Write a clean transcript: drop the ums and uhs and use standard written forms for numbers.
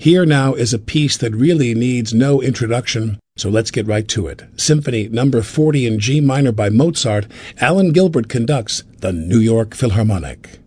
Here now is a piece that really needs no introduction, so let's get right to it. Symphony Number 40 in G minor by Mozart. Alan Gilbert conducts the New York Philharmonic.